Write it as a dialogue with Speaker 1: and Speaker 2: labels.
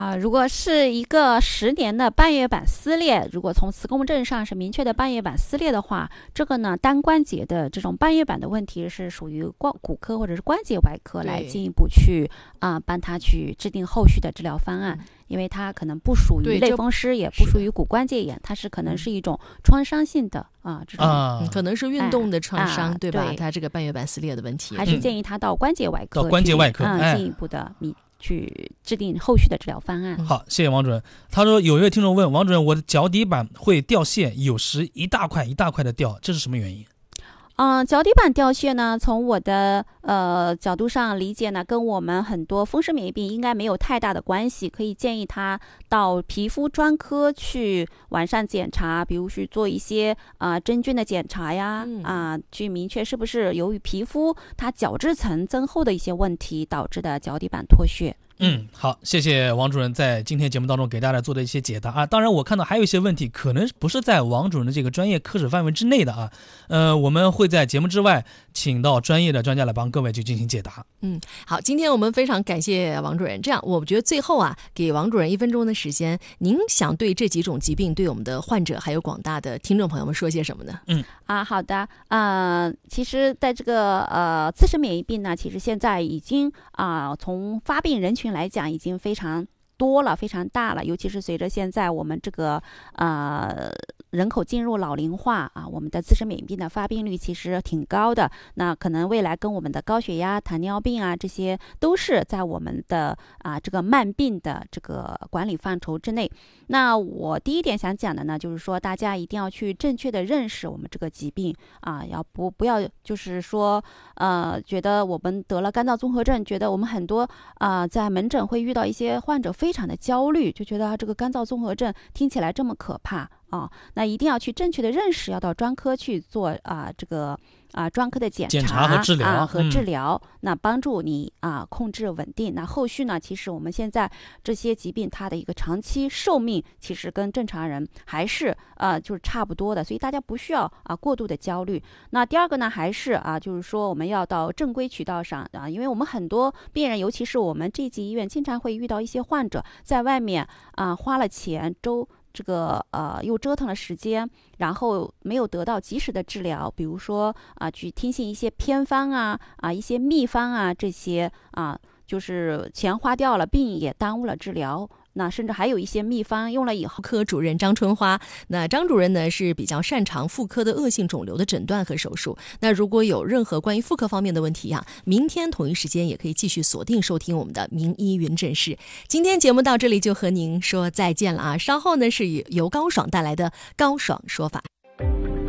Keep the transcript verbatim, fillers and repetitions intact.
Speaker 1: 啊，如果是一个十年的半月板撕裂，如果从磁共振上是明确的半月板撕裂的话，这个呢单关节的这种半月板的问题是属于骨科或者是关节外科来进一步去啊、呃、帮他去制定后续的治疗方案，嗯、因为它可能不属于类风湿，也不属于骨关节炎，它是可能是一种创伤性的啊这种、
Speaker 2: 啊，
Speaker 3: 可能是运动的创伤，
Speaker 1: 哎、
Speaker 3: 对吧？
Speaker 1: 对，
Speaker 3: 它这个半月板撕裂的问题，
Speaker 1: 还是建议他到关节外科、
Speaker 2: 嗯、到关节外科
Speaker 1: 啊、
Speaker 2: 哎、
Speaker 1: 进一步的密。去制定后续的治疗方案。
Speaker 2: 好，谢谢王主任。他说有一位听众问王主任，我的脚底板会掉屑，有时一大块一大块的掉，这是什么原因？
Speaker 1: 嗯、呃，脚底板掉屑呢，从我的呃角度上理解呢，跟我们很多风湿免疫病应该没有太大的关系，可以建议他到皮肤专科去晚上检查，比如去做一些啊、呃、真菌的检查呀，啊、
Speaker 3: 嗯
Speaker 1: 呃，去明确是不是由于皮肤它角质层增厚的一些问题导致的脚底板脱屑。
Speaker 2: 嗯，好，谢谢王主任在今天节目当中给大家做的一些解答啊。当然，我看到还有一些问题可能不是在王主任的这个专业科室范围之内的啊，呃，我们会在节目之外请到专业的专家来帮各位去进行解答。
Speaker 3: 嗯，好，今天我们非常感谢王主任。这样，我觉得最后啊，给王主任一分钟的时间，您想对这几种疾病对我们的患者还有广大的听众朋友们说些什么呢？
Speaker 1: 嗯啊，好的，呃，其实在这个呃自身免疫病呢，其实现在已经啊、呃、从发病人群来讲已经非常多了，非常大了，尤其是随着现在我们这个呃人口进入老龄化啊，我们的自身免疫病的发病率其实挺高的。那可能未来跟我们的高血压、糖尿病啊，这些都是在我们的啊这个慢病的这个管理范畴之内。那我第一点想讲的呢，就是说大家一定要去正确的认识我们这个疾病啊，要不不要就是说呃觉得我们得了肝脏综合症，觉得我们很多啊、呃、在门诊会遇到一些患者非常的焦虑，就觉得这个肝脏综合症听起来这么可怕。啊、哦，那一定要去正确的认识，要到专科去做啊、呃，这个啊、呃、专科的检查、
Speaker 2: 检查和治疗
Speaker 1: 啊和治疗，
Speaker 2: 嗯、
Speaker 1: 那帮助你啊、呃、控制稳定。那后续呢，其实我们现在这些疾病它的一个长期寿命，其实跟正常人还是呃就是差不多的，所以大家不需要啊、呃、过度的焦虑。那第二个呢，还是啊就是说我们要到正规渠道上啊，因为我们很多病人，尤其是我们这级医院，经常会遇到一些患者在外面啊、呃、花了钱周。这个呃又折腾了时间，然后没有得到及时的治疗，比如说啊、呃、去听信一些偏方啊啊一些秘方啊这些啊，就是钱花掉了，病也耽误了治疗。那甚至还有一些秘方用了以后，
Speaker 3: 科主任张春花，那张主任呢是比较擅长妇科的恶性肿瘤的诊断和手术。那如果有任何关于妇科方面的问题啊，明天同一时间也可以继续锁定收听我们的名医云诊室。今天节目到这里就和您说再见了啊，稍后呢是由高爽带来的高爽说法。